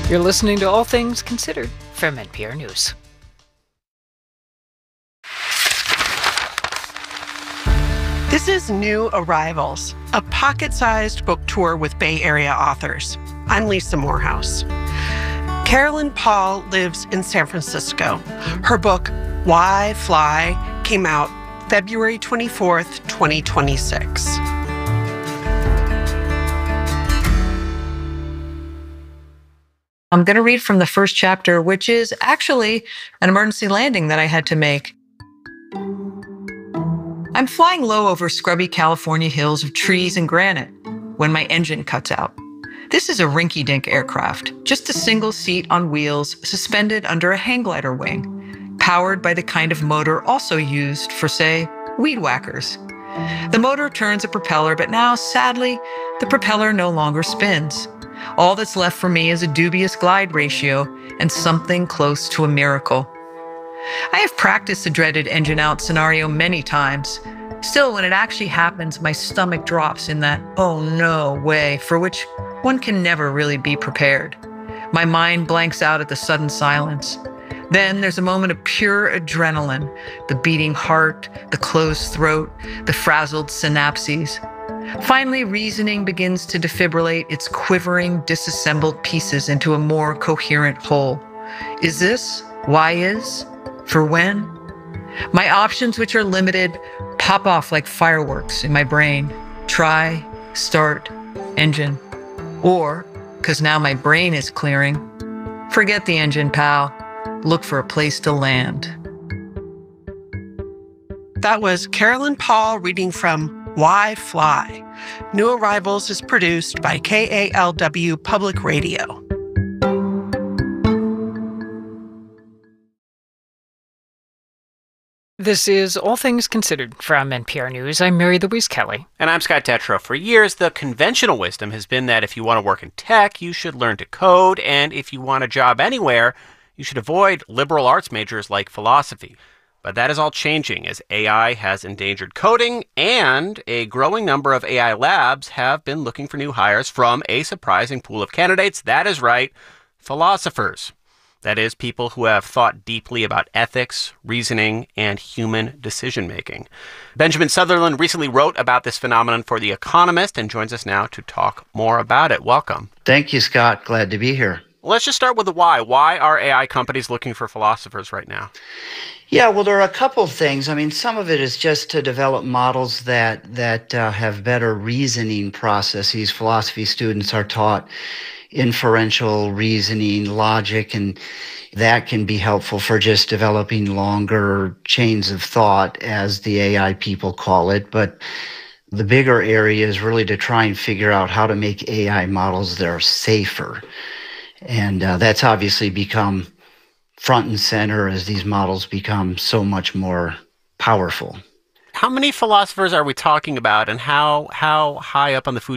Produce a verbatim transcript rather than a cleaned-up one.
You're listening to All Things Considered from N P R News. This is New Arrivals, a pocket-sized book tour with Bay Area authors. I'm Lisa Morehouse. Carolyn Paul lives in San Francisco. Her book, Why Fly, came out February twenty-fourth, twenty twenty-six. I'm going to read from the first chapter, which is actually an emergency landing that I had to make. I'm flying low over scrubby California hills of trees and granite when my engine cuts out. This is a rinky-dink aircraft, just a single seat on wheels suspended under a hang glider wing, powered by the kind of motor also used for, say, weed whackers. The motor turns a propeller, but now, sadly, the propeller no longer spins. All that's left for me is a dubious glide ratio and something close to a miracle. I have practiced the dreaded engine out scenario many times. Still, when it actually happens, my stomach drops in that oh no way for which one can never really be prepared. My mind blanks out at the sudden silence. Then there's a moment of pure adrenaline, the beating heart, the closed throat, the frazzled synapses. Finally, reasoning begins to defibrillate its quivering, disassembled pieces into a more coherent whole. Is this? Why is? For when? My options, which are limited, pop off like fireworks in my brain. Try, start, engine. Or, because now my brain is clearing, forget the engine, pal. Look for a place to land. That was Carolyn Paul reading from Why Fly? New Arrivals is produced by K A L W Public Radio. This is All Things Considered from N P R News. I'm Mary Louise Kelly. And I'm Scott Detrow. For years, the conventional wisdom has been that if you want to work in tech, you should learn to code, and if you want a job anywhere, you should avoid liberal arts majors like philosophy. But that is all changing as A I has endangered coding, and a growing number of A I labs have been looking for new hires from a surprising pool of candidates. That is right, philosophers. That is, people who have thought deeply about ethics, reasoning, and human decision-making. Benjamin Sutherland recently wrote about this phenomenon for The Economist and joins us now to talk more about it. Welcome. Thank you, Scott. Glad to be here. Let's just start with the why. Why are A I companies looking for philosophers right now? Yeah, well, there are a couple of things. I mean, some of it is just to develop models that that uh, have better reasoning processes. Philosophy students are taught inferential reasoning, logic, and that can be helpful for just developing longer chains of thought, as the A I people call it. But the bigger area is really to try and figure out how to make A I models that are safer. And uh, that's obviously become front and center as these models become so much more powerful. How many philosophers are we talking about, and how how high up on the food